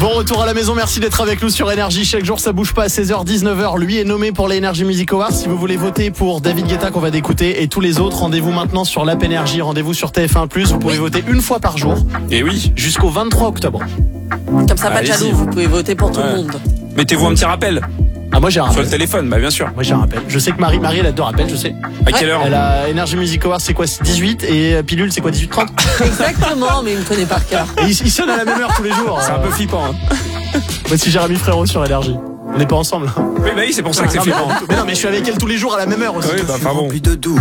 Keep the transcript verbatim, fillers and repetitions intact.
Bon retour à la maison, merci d'être avec nous sur Énergie. Chaque jour ça bouge pas à seize heures dix-neuf heures. Lui est nommé pour les Energy Music Awards. Si vous voulez voter pour David Guetta qu'on va d'écouter et tous les autres, rendez-vous maintenant sur l'app Énergie, rendez-vous sur T F un plus. Vous pouvez voter une fois par jour. Et oui. Jusqu'au vingt-trois octobre. Comme ça, pas de jaloux, vous pouvez voter pour tout ouais. le monde. Mettez-vous un petit rappel. Ah moi j'ai un rappel. Sur le téléphone, bah bien sûr. Moi j'ai un rappel. Je sais que Marie, Marie elle a deux rappels, je sais. À quelle heure? Elle a Energy Music Awards, c'est quoi, c'est dix-huit, et Pilule c'est quoi, dix-huit trente? Exactement, mais il me connaît par cœur. Et il, il sonne à la même heure tous les jours. C'est euh... un peu flippant. Hein. Voici Jérémy Frérot sur Énergie. On n'est pas ensemble. Oui, bah oui, c'est pour ça que c'est non, flippant. Mais, mais non, mais je suis avec elle tous les jours à la même heure aussi. Oui, bah, enfin bon. Plus de doux.